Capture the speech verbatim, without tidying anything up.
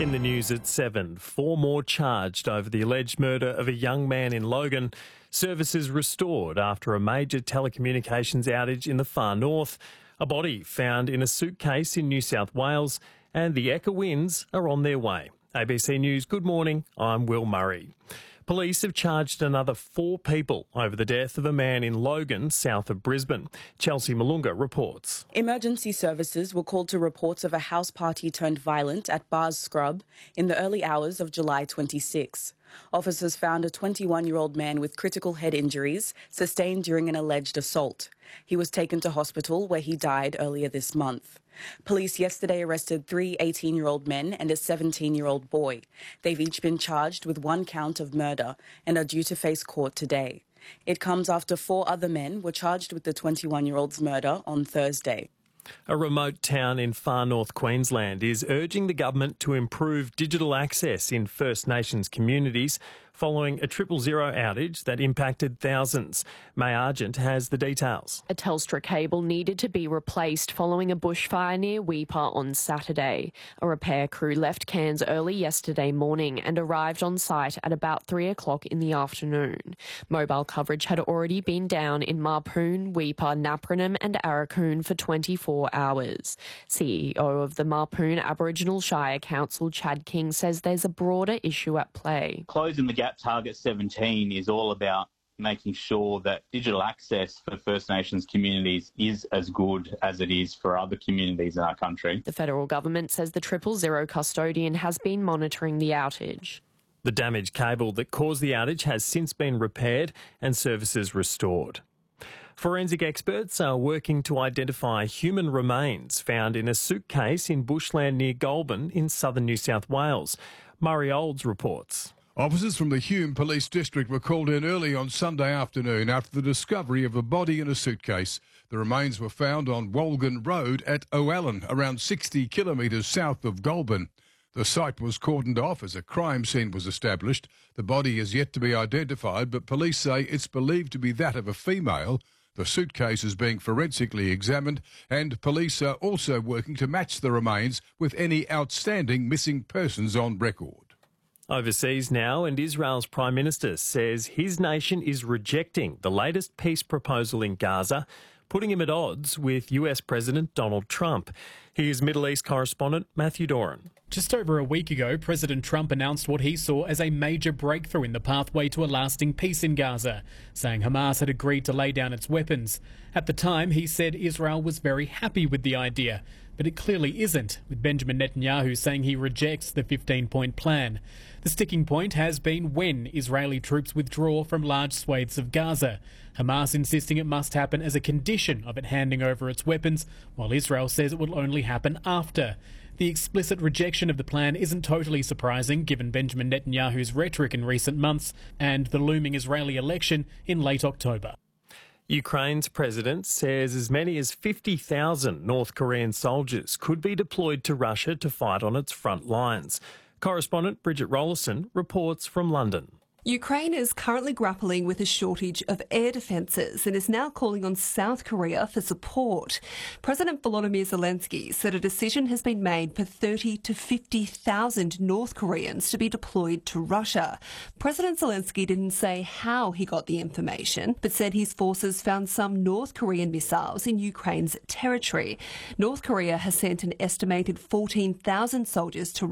In the news at seven, four more charged over the alleged murder of a young man in Logan. Services restored after a major telecommunications outage in the far north. A body found in a suitcase in New South Wales, and the Ekka winds are on their way. A B C News, good morning, I'm Will Murray. Police have charged another four people over the death of a man in Logan, south of Brisbane. Chelsea Malunga reports. Emergency services were called to reports of a house party turned violent at Bars Scrub in the early hours of July twenty-sixth. Officers found a twenty-one-year-old man with critical head injuries sustained during an alleged assault. He was taken to hospital where he died earlier this month. Police yesterday arrested three eighteen-year-old men and a seventeen-year-old boy. They've each been charged with one count of murder and are due to face court today. It comes after four other men were charged with the twenty-one-year-old's murder on Thursday. A remote town in far north Queensland is urging the government to improve digital access in First Nations communities following a triple zero outage that impacted thousands. May Argent has the details. A Telstra cable needed to be replaced following a bushfire near Weipa on Saturday. A repair crew left Cairns early yesterday morning and arrived on site at about three o'clock in the afternoon. Mobile coverage had already been down in Marpoon, Weipa, Napranum and Arakoon for twenty-four hours. C E O of the Marpoon Aboriginal Shire Council, Chad King, says there's a broader issue at play. Closing the gap Target seventeen is all about making sure that digital access for First Nations communities is as good as it is for other communities in our country. The federal government says the triple zero custodian has been monitoring the outage. The damaged cable that caused the outage has since been repaired and services restored. Forensic experts are working to identify human remains found in a suitcase in bushland near Goulburn in southern New South Wales. Murray Olds reports. Officers from the Hume Police District were called in early on Sunday afternoon after the discovery of a body in a suitcase. The remains were found on Wolgan Road at O'Allen, around sixty kilometres south of Goulburn. The site was cordoned off as a crime scene was established. The body is yet to be identified, but police say it's believed to be that of a female. The suitcase is being forensically examined, and police are also working to match the remains with any outstanding missing persons on record. Overseas now, and Israel's Prime Minister says his nation is rejecting the latest peace proposal in Gaza, putting him at odds with U S President Donald Trump. Here's Middle East correspondent Matthew Doran. Just over a week ago, President Trump announced what he saw as a major breakthrough in the pathway to a lasting peace in Gaza, saying Hamas had agreed to lay down its weapons. At the time, he said Israel was very happy with the idea, but it clearly isn't, with Benjamin Netanyahu saying he rejects the fifteen-point plan. The sticking point has been when Israeli troops withdraw from large swathes of Gaza, Hamas insisting it must happen as a condition of it handing over its weapons, while Israel says it will only happen after. The explicit rejection of the plan isn't totally surprising given Benjamin Netanyahu's rhetoric in recent months and the looming Israeli election in late October. Ukraine's president says as many as fifty thousand North Korean soldiers could be deployed to Russia to fight on its front lines. Correspondent Bridget Rollison reports from London. Ukraine is currently grappling with a shortage of air defences and is now calling on South Korea for support. President Volodymyr Zelensky said a decision has been made for thirty to fifty thousand North Koreans to be deployed to Russia. President Zelensky didn't say how he got the information, but said his forces found some North Korean missiles in Ukraine's territory. North Korea has sent an estimated fourteen thousand soldiers to